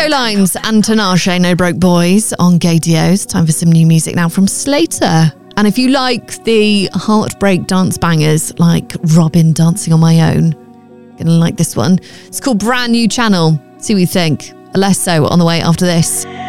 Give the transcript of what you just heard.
Nico Lines and Tinashe, No Broke Boys on Gay Dios. Time for some new music now from Slater. And if you like the heartbreak dance bangers like Robin Dancing on My Own, you're going to like this one. It's called Brand New Channel. See what you think. Alesso on the way after this.